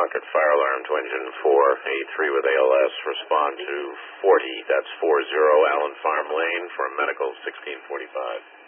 Concord Fire Alarm to Engine 4, A3 with ALS, respond to 40, that's 40 Allen Farm Lane for a medical 1645.